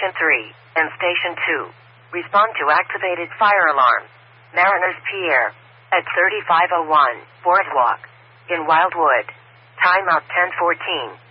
Station 3 and Station 2. Respond to activated fire alarm. Mariners Pier at 3501 Boardwalk in Wildwood. Timeout 10:14.